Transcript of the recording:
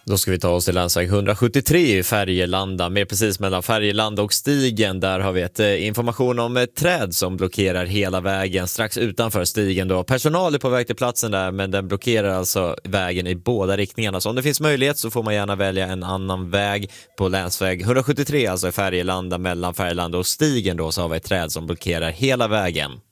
Då ska vi ta oss till länsväg 173 i Färgelanda, mer precis mellan Färgelanda och Stigen. Där har vi ett information om ett träd som blockerar hela vägen strax utanför Stigen. Då. Personal är på väg till platsen där, men den blockerar alltså vägen i båda riktningarna. Så om det finns möjlighet så får man gärna välja en annan väg på länsväg 173, alltså i Färgelanda mellan Färgelanda och Stigen. Då, så har vi ett träd som blockerar hela vägen.